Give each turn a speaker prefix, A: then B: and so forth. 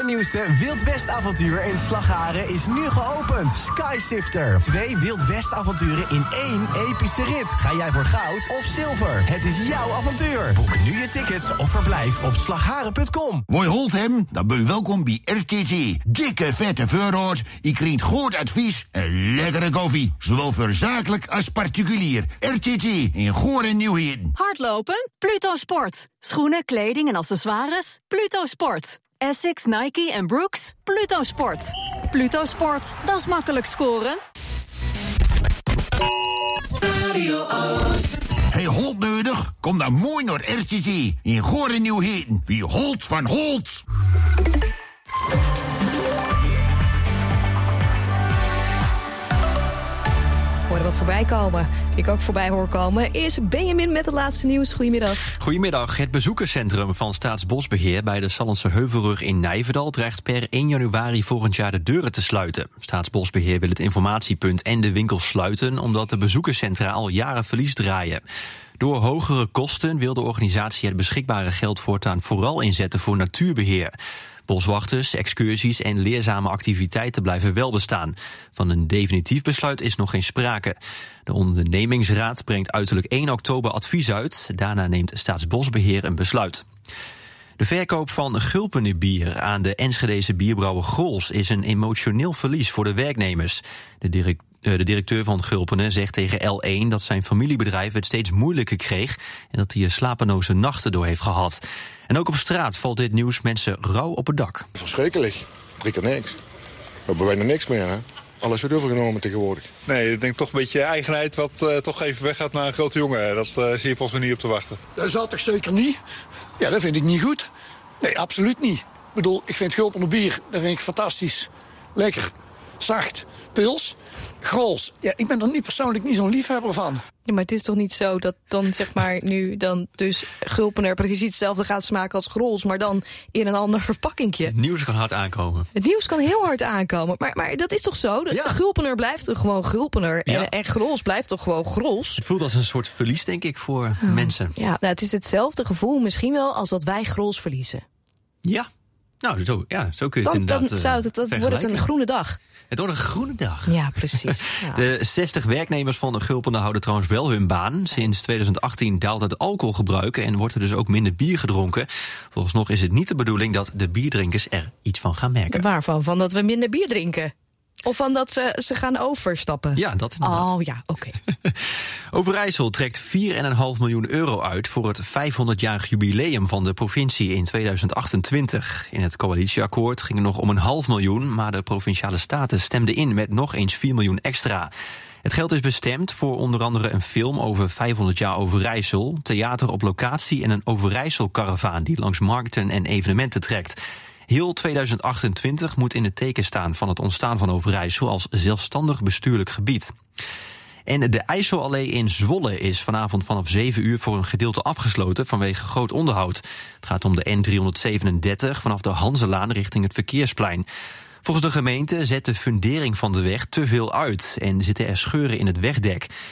A: allernieuwste Wild West avontuur in Slagharen is nu geopend. Skysifter. 2 Wild West avonturen in 1 epische rit. Ga jij voor goud of zilver? Het is jouw avontuur. Boek nu je tickets of verblijf op slagharen.com.
B: Mooi holt hem, dan ben je welkom bij RTT. Dikke vette voorraad, je krijgt goed advies en lekkere koffie. Zowel voor zakelijk als particulier. RTT in Goor en Nieuwheden.
C: Hardlopen? Pluto Sport. Schoenen, kleding en accessoires? Pluto Sport. Essex, Nike en Brooks? Pluto Sport. Pluto Sport, dat is makkelijk scoren.
B: Hey, Holt nodig? Kom dan mooi naar RTT in Goor en Nieuwheden. Wie Holt van Holt.
D: Hoorde wat voorbij komen. Die ik ook voorbij hoor komen is Benjamin met het laatste nieuws. Goedemiddag.
E: Goedemiddag. Het bezoekerscentrum van Staatsbosbeheer bij de Sallandse Heuvelrug in Nijverdal dreigt per 1 januari volgend jaar de deuren te sluiten. Staatsbosbeheer wil het informatiepunt en de winkels sluiten omdat de bezoekerscentra al jaren verlies draaien. Door hogere kosten wil de organisatie het beschikbare geld voortaan vooral inzetten voor natuurbeheer. Boswachters, excursies en leerzame activiteiten blijven wel bestaan. Van een definitief besluit is nog geen sprake. De ondernemingsraad brengt uiterlijk 1 oktober advies uit. Daarna neemt Staatsbosbeheer een besluit. De verkoop van Gulpenerbier aan de Enschedese bierbrouwer Grols is een emotioneel verlies voor de werknemers. De directeur van Gulpenen zegt tegen L1 dat zijn familiebedrijf het steeds moeilijker kreeg en dat hij er slapeloze nachten door heeft gehad. En ook op straat valt dit nieuws mensen rauw op het dak.
F: Verschrikkelijk. 3 keer niks. We hebben bijna niks meer, hè? Alles wordt overgenomen tegenwoordig.
G: Nee, ik denk toch een beetje eigenheid wat toch even weggaat naar een grote jongen. Dat zie je volgens mij niet op te wachten.
H: Dat zal toch zeker niet? Ja, dat vind ik niet goed. Nee, absoluut niet. Ik bedoel, ik vind Gulpener bier, dat vind ik fantastisch. Lekker, zacht, pils, Grols. Ja, ik ben er niet persoonlijk niet zo'n liefhebber van.
D: Ja, maar het is toch niet zo dat dan zeg maar nu dan dus Gulpener precies hetzelfde gaat smaken als Grols, maar dan in een ander verpakkingje.
E: Het nieuws kan hard aankomen.
D: Het nieuws kan heel hard aankomen, maar dat is toch zo?
E: Ja.
D: Gulpener blijft toch gewoon Gulpener en Grols blijft toch gewoon Grols?
E: Het voelt als een soort verlies, denk ik, voor mensen.
D: Ja, nou, het is hetzelfde gevoel misschien wel als dat wij Grols verliezen.
E: Ja, nou, zo kun je het inderdaad
D: dan wordt het een groene dag.
E: Het wordt een groene dag.
D: Ja, precies. Ja.
E: De 60 werknemers van de Gulpener houden trouwens wel hun baan. Sinds 2018 daalt het alcoholgebruik en wordt er dus ook minder bier gedronken. Vooralsnog is het niet de bedoeling dat de bierdrinkers er iets van gaan merken.
D: Waarvan? Van dat we minder bier drinken? Of van dat we ze gaan overstappen?
E: Ja, dat inderdaad.
D: Oh ja, oké.
E: Overijssel trekt €4,5 miljoen uit voor het 500-jarig jubileum van de provincie in 2028. In het coalitieakkoord ging het nog om $500.000, maar de Provinciale Staten stemden in met nog eens $4 miljoen extra. Het geld is bestemd voor onder andere een film over 500 jaar Overijssel, theater op locatie en een Overijssel-karavaan die langs markten en evenementen trekt. Heel 2028 moet in het teken staan van het ontstaan van Overijssel als zelfstandig bestuurlijk gebied. En de IJsselallee in Zwolle is vanavond vanaf 7 uur voor een gedeelte afgesloten vanwege groot onderhoud. Het gaat om de N337 vanaf de Hanzelaan richting het Verkeersplein. Volgens de gemeente zet de fundering van de weg te veel uit en zitten er scheuren in het wegdek.